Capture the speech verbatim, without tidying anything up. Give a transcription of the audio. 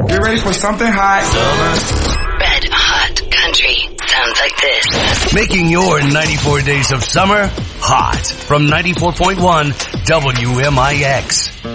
Get ready for something hot. Red Hot Country sounds like this. Making your ninety-four days of summer hot from ninety-four point one W M I X.